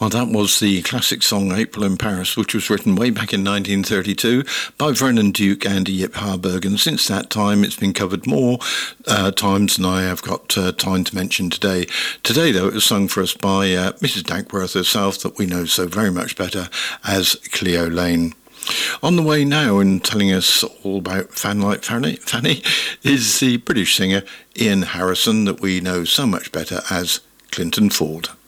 Well, that was the classic song April in Paris, which was written way back in 1932 by Vernon Duke and Yip Harburg, and since that time it's been covered more times than I have got time to mention today. Today, though, it was sung for us by Mrs. Dankworth herself, that we know so very much better as Cleo Lane. On the way now and telling us all about Fan Like Fanny is the British singer Ian Harrison, that we know so much better as Clinton Ford.